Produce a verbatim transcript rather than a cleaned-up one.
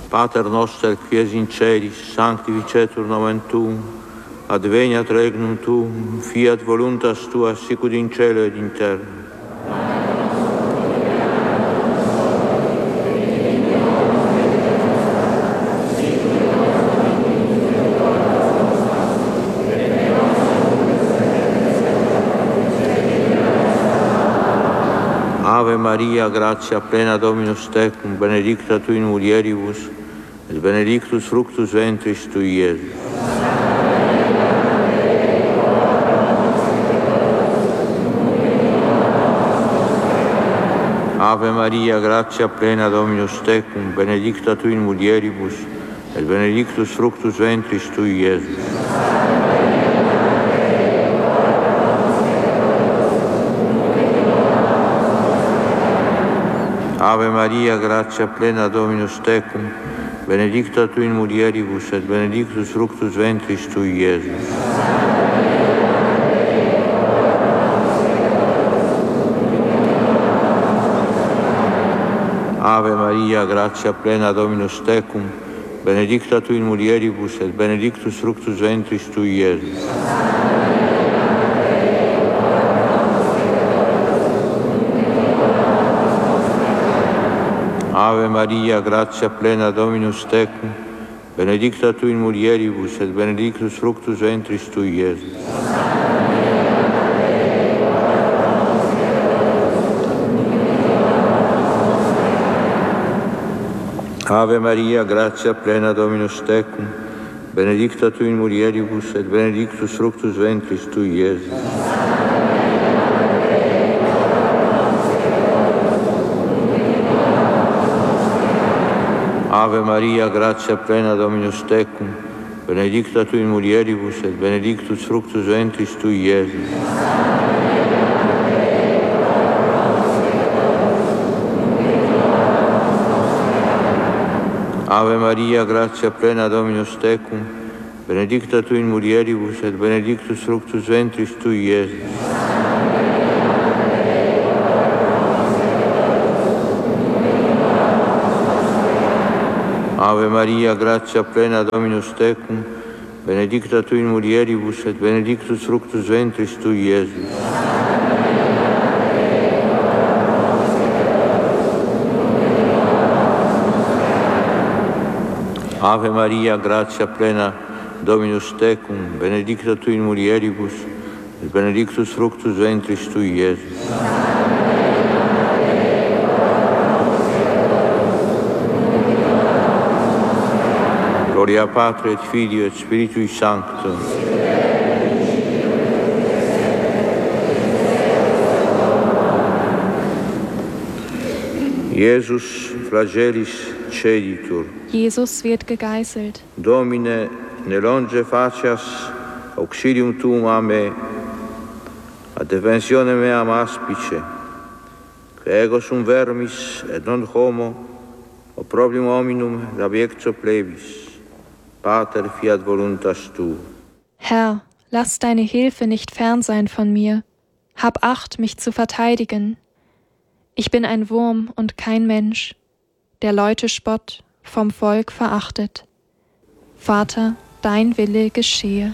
Pater noster, qui es in celis, sanctificetur nomen tuum, adveniat regnum tuum, fiat voluntas tua, sicut in cielo ed in terra. Ave Maria, gratia plena Dominus tecum, benedicta tu in mulieribus, et benedictus fructus ventris tui, Iesus. Ave Maria, gratia plena Dominus tecum, benedicta tu in mulieribus, et benedictus fructus ventris tui, Iesus. Ave Maria, gratia plena Dominus tecum, benedicta tu in mulieribus, et benedictus fructus ventris tui, Iesus. Ave Maria, gratia plena Dominus tecum, benedicta tu in mulieribus, et benedictus fructus ventris tui, Iesus. Ave Maria, gratia plena Dominus tecum, benedicta tu in mulieribus, et benedictus fructus ventris tui, Iesus. Ave Maria, gratia plena Dominus tecum, benedicta tu in mulieribus, et benedictus fructus ventris tui, Iesus. Ave Maria, gratia plena Dominus tecum, benedicta tu in mulieribus, et benedictus fructus ventris tui, Iesus. Ave Maria, gratia plena Dominus tecum, benedicta tu in mulieribus, et benedictus fructus ventris tui, Iesus. Ave Maria, gratia plena Dominus tecum, benedicta tu in mulieribus, et benedictus fructus ventris tui, Iesus. Ave Maria, gratia plena Dominus tecum, benedicta tu in mulieribus, et benedictus fructus ventris tui, Iesus. Gloria Patri et Filio et Spiritui Sancto. Jesus flagellis ceditur. Jesus wird gegeißelt. Domine, ne longe facias auxilium tuum a me, ad defensione meam aspice, que ego sum vermis et non homo, opprobrium hominum rabiecto plebis. Pater, fiat voluntas tu. Herr, lass deine Hilfe nicht fern sein von mir. Hab Acht, mich zu verteidigen. Ich bin ein Wurm und kein Mensch, der Leute Spott, vom Volk verachtet. Vater, dein Wille geschehe.